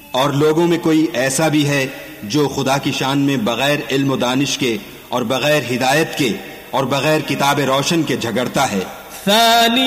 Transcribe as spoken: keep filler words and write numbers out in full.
और लोगों में कोई ऐसा भी है जो खुदा की शान में बगैर इल्म दानिश के और बगैर हिदायत के और बगैर किताब रोशन के झगड़ता है।